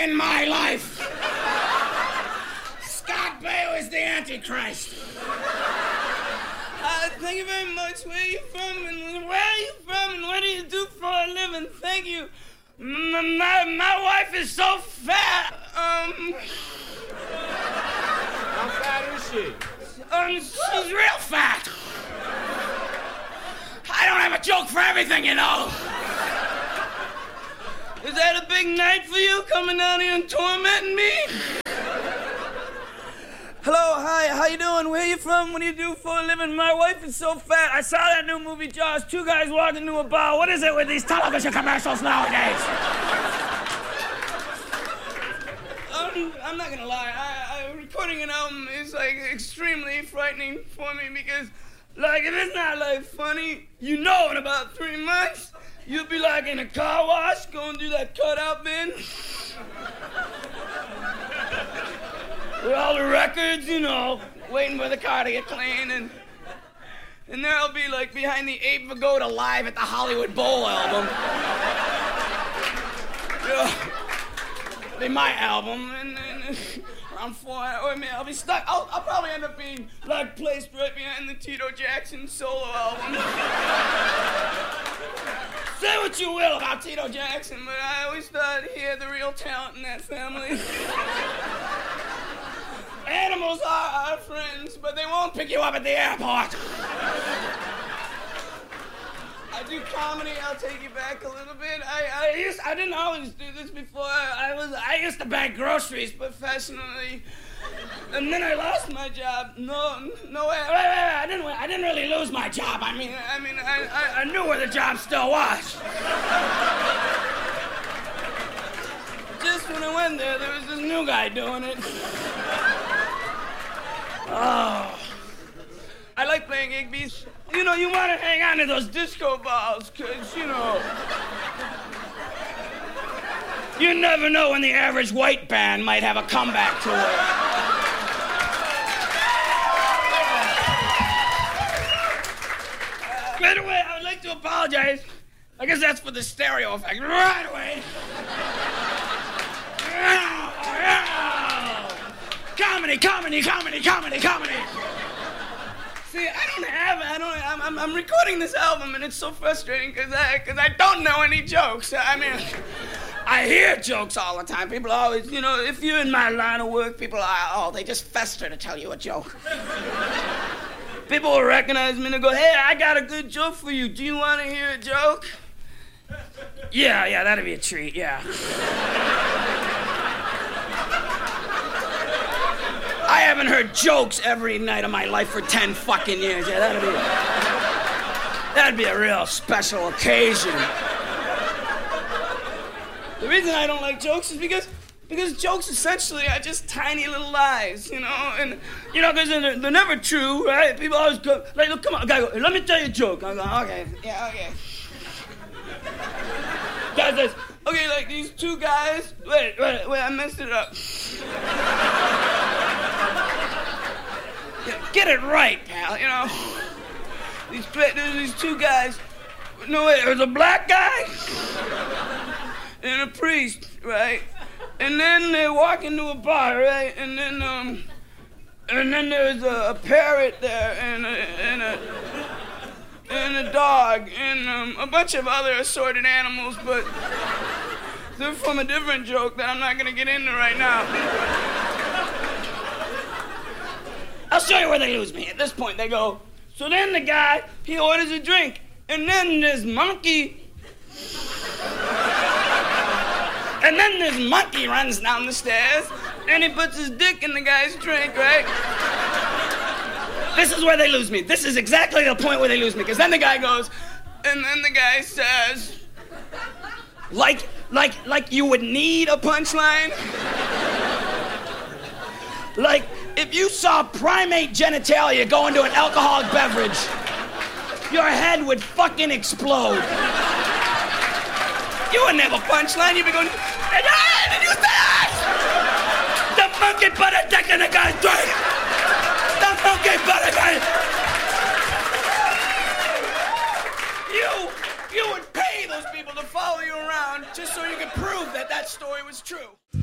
in my life. Scott Baio is the Antichrist. Thank you very much. Where are you from? And where are you from? And what do you do for a living? Thank you. My wife is so fat. How fat is she? She's real fat. I don't have a joke for everything, you know. Is that a big night for you, coming down here and tormenting me? Hello, hi, how you doing? Where you from? What do you do for a living? My wife is so fat. I saw that new movie, Jaws. Two guys walked into a bar. What is it with these television commercials nowadays? I'm not gonna lie. Recording an album is, like, extremely frightening for me because, like, if it's not, like, funny, you know in about 3 months, you'll be, like, in a car wash going through that cutout bin. With all the records, you know, waiting for the car to get clean, and there I'll be, like, behind the Abe Vigoda Live at the Hollywood Bowl album. Be my album, and around 4 hours, I'll be stuck. I'll probably end up being, like, placed right behind the Tito Jackson solo album. Say what you will about Tito Jackson, but I always thought he had the real talent in that family. Animals are our friends, but they won't pick you up at the airport. I do comedy. I'll take you back a little bit. I didn't always do this before. I used to bag groceries professionally, and then I lost my job. No way. I didn't really lose my job. I mean, I knew where the job still was. Just when I went there was this new guy doing it. Oh, I like playing Igby's. You know, you want to hang on to those disco balls, because, you know, you never know when the average white band might have a comeback tour. Right away, I would like to apologize. I guess that's for the stereo effect. Right away. Comedy. See, I'm recording this album, and it's so frustrating because I don't know any jokes. I mean, I hear jokes all the time. People always, you know, if you're in my line of work, people are, they just fester to tell you a joke. People will recognize me and go, hey, I got a good joke for you. Do you want to hear a joke? Yeah, that'd be a treat, yeah. I haven't heard jokes every night of my life for 10 fucking years. Yeah, that'd be a real special occasion. The reason I don't like jokes is because jokes essentially are just tiny little lies, you know, and, you know, because they're never true, right? People always go, like, look, come on, guy, go, let me tell you a joke. I go, okay, yeah, okay. Guy says, okay, like, these two guys, wait, I messed it up. Get it right, pal, you know. These two guys, no, wait, there's a black guy and a priest, right? And then they walk into a bar, right? And then there's a parrot there and a dog and a bunch of other assorted animals, but they're from a different joke that I'm not gonna get into right now. I'll show you where they lose me. At this point, they go, so then the guy, he orders a drink, and then this monkey runs down the stairs, and he puts his dick in the guy's drink, right? This is where they lose me. This is exactly the point where they lose me, because then the guy goes, and then the guy says, like you would need a punchline? Like, if you saw primate genitalia go into an alcoholic beverage, your head would fucking explode. You wouldn't have a punchline. You'd be going, hey, did you say that? The monkey put a dick in the guy's drink. The monkey put a dick. You would pay those people to follow you around just so you could prove that story was true.